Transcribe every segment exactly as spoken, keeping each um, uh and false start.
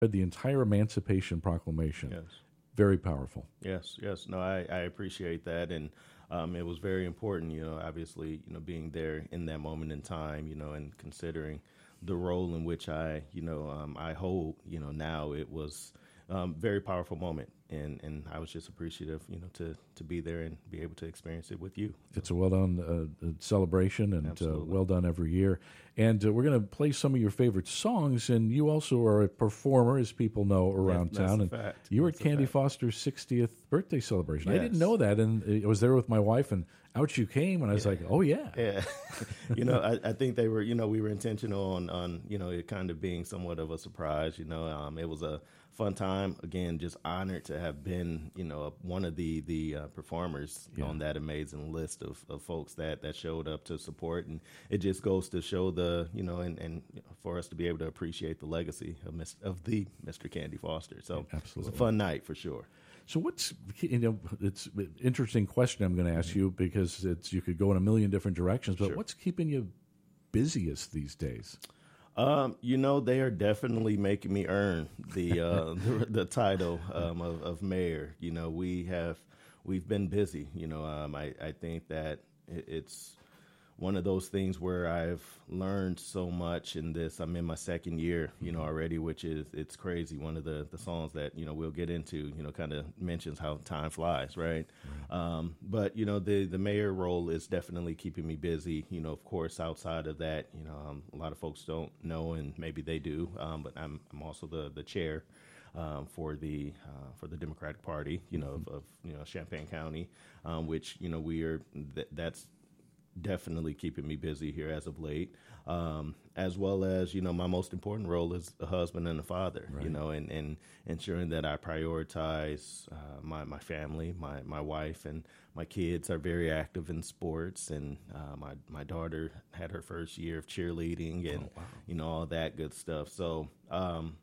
read the entire Emancipation Proclamation. Yes. Very powerful. Yes, yes. No, I, I appreciate that. And um, it was very important, you know, obviously, you know, being there in that moment in time, you know, and considering the role in which I, you know, um, I hold, you know, now it was um, very powerful moment. And, and I was just appreciative, you know, to, to be there and be able to experience it with you. It's a well done uh, celebration, and uh, well done every year. And uh, we're going to play some of your favorite songs. And you also are a performer, as people know, around That, town. that's a And fact. you were That's at a Candy fact. Foster's sixtieth birthday celebration. I Yes. didn't know that, and I was there with my wife, and out you came, and I was Yeah. like, "Oh yeah." Yeah, you know, I, I think they were, you know, we were intentional on, on, you know, it kind of being somewhat of a surprise. You know, um, it was a fun time. Again, just honored to have been, you know, one of the the uh, performers Yeah. on that amazing list of, of folks that, that showed up to support, and it just goes to show the, you know, and, and for us to be able to appreciate the legacy of Miss of the Mister Candy Foster. So Absolutely. it was a fun night for sure. So what's, you know, it's an interesting question I'm going to ask you, because it's you could go in a million different directions, but Sure. what's keeping you busiest these days? Um, you know, they are definitely making me earn the uh, the, the title um, of, of mayor. You know, we have we've been busy. You know, um, I I think that it, it's one of those things where I've learned so much in this. I'm in my second year, you know, already, which is, it's crazy. One of the, the songs that, you know, we'll get into, you know, kind of mentions how time flies, right? right. Um, but, you know, the, the mayor role is definitely keeping me busy. You know, of course, outside of that, you know, um, a lot of folks don't know, and maybe they do, um, but I'm, I'm also the, the chair Um, for the uh, for the Democratic Party, you know, mm-hmm. of, of you know Champaign County, um, which you know we are th- that's definitely keeping me busy here as of late, um, as well as, you know, my most important role is a husband and a father, right. you know, and, and ensuring that I prioritize uh, my, my family, my, my wife and my kids are very active in sports. And uh, my, my daughter had her first year of cheerleading and, oh, wow. you know, all that good stuff. So um,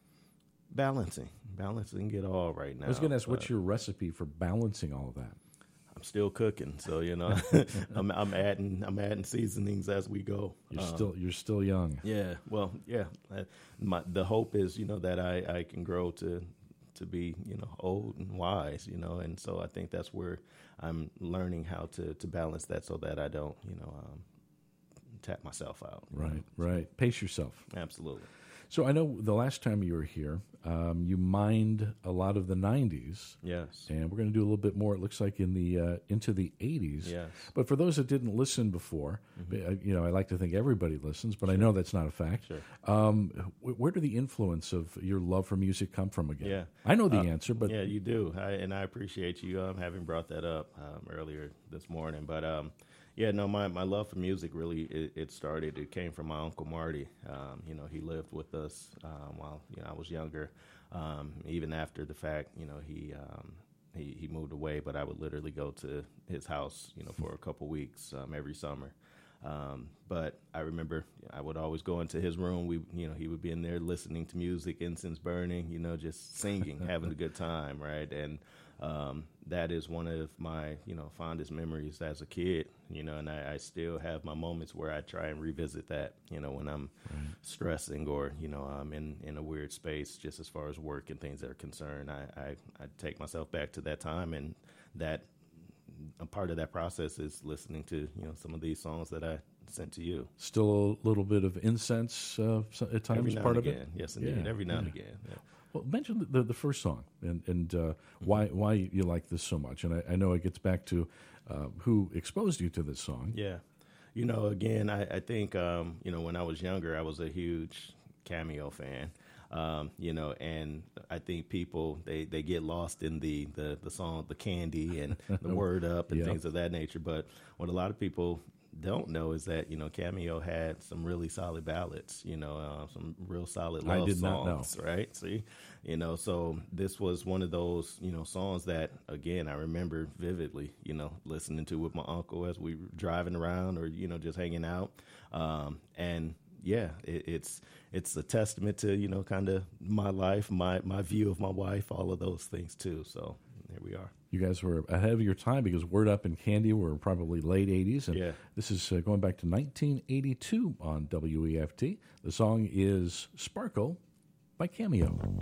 balancing, balancing it all right now. I was going to ask, what's your recipe for balancing all of that? I'm still cooking, so you know, I'm, I'm adding, I'm adding seasonings as we go. You're um, still, you're still young. Yeah, well, yeah. My the hope is, you know, that I, I can grow to, to be, you know, old and wise, you know, and so I think that's where I'm learning how to, to balance that so that I don't, you know, um, tap myself out. Right, right. Pace yourself. Absolutely. So I know the last time you were here, um, you mined a lot of the nineties. Yes. And we're going to do a little bit more, it looks like, in the uh, into the eighties. Yes. But for those that didn't listen before, mm-hmm. you know, I like to think everybody listens, but sure. I know that's not a fact. Sure. Um, where did the influence of your love for music come from again? Yeah. I know the uh, answer, but... Yeah, you do. I, and I appreciate you um, having brought that up um, earlier this morning. But... Um, Yeah, no, my, my love for music really, it, it started, it came from my Uncle Marty. Um, you know, he lived with us um, while, you know, I was younger. Um, even after the fact, you know, he, um, he he moved away, but I would literally go to his house, you know, for a couple weeks um, every summer. Um, but I remember I would always go into his room. We, you know, he would be in there listening to music, incense burning, you know, just singing, having a good time, right? And um, that is one of my, you know, fondest memories as a kid, you know, and I, I still have my moments where I try and revisit that, you know, when I'm right. stressing or, you know, I'm in, in a weird space just as far as work and things that are concerned. I, I, I take myself back to that time, and that a part of that process is listening to, you know, some of these songs that I sent to you. Still a little bit of incense uh, at times, every now part and of again. it? Yes, indeed. Yeah, Every now yeah. and again. Yeah. Well, mention the, the, the first song and, and uh, mm-hmm. why why you like this so much. And I, I know it gets back to uh, who exposed you to this song. Yeah. You know, again, I, I think, um, you know, when I was younger, I was a huge Cameo fan. Um, you know, and I think people, they, they get lost in the, the, the song, the Candy and the Word Up and yeah. things of that nature. But what a lot of people don't know is that, you know, Cameo had some really solid ballads, you know, uh, some real solid love I did songs, not know. right? See, you know, so this was one of those, you know, songs that, again, I remember vividly, you know, listening to with my uncle as we were driving around or, you know, just hanging out. Um, and yeah, it, it's it's a testament to, you know, kind of my life, my, my view of my wife, all of those things too. So here we are. You guys were ahead of your time because Word Up and Candy were probably late eighties. And yeah. this is uh, going back to nineteen eighty-two on W E F T. The song is Sparkle by Cameo.